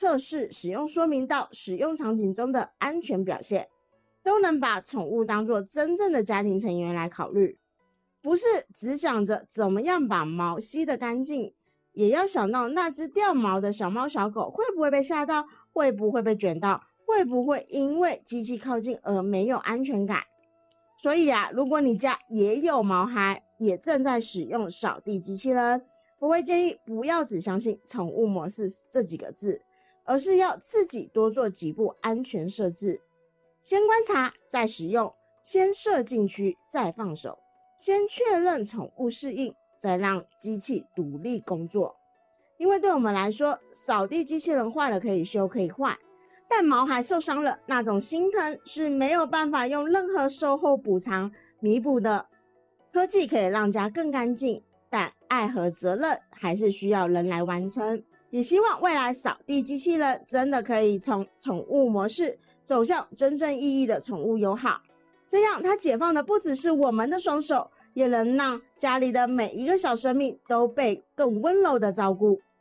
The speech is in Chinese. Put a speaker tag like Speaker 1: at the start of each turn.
Speaker 1: 测试、使用说明到使用场景中的安全表现，都能把宠物当作真正的家庭成员来考虑，不是只想着怎么样把毛吸得干净，也要想到那只掉毛的小猫小狗会不会被吓到，会不会被卷到，会不会因为机器靠近而没有安全感。所以如果你家也有毛孩，也正在使用扫地机器人，我会建议不要只相信宠物模式这几个字，而是要自己多做几步安全设置，先观察再使用，先设禁区再放手，先确认宠物适应，再让机器独立工作。因为对我们来说，扫地机器人坏了可以修可以换，但毛孩受伤了，那种心疼是没有办法用任何售后补偿弥补的。科技可以让家更干净，但爱和责任还是需要人来完成。也希望未来扫地机器人真的可以从宠物模式走向真正意义的宠物友好，这样它解放的不只是我们的双手，也能让家里的每一个小生命都被更温柔的照顾。